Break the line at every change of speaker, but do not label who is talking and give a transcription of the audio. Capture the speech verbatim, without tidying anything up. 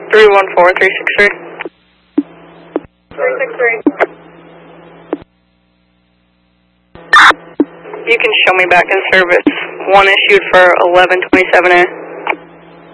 three one four, three six three.
three six three.
You can show me back in service. One issued for eleven twenty-seven A.